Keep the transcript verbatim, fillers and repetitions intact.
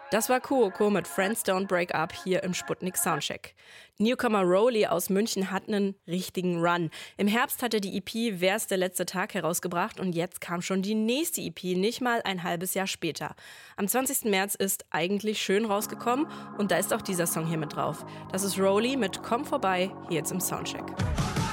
Das war Kuoko mit Friends Don't Break Up hier im Sputnik Soundcheck. Newcomer Rowley aus München hat einen richtigen Run. Im Herbst hat er die E P Wär's der letzte Tag herausgebracht und jetzt kam schon die nächste E P, nicht mal ein halbes Jahr später. Am zwanzigsten März ist Eigentlich schön rausgekommen und da ist auch dieser Song hier mit drauf. Das ist Rowley mit Komm vorbei, hier jetzt im Soundcheck.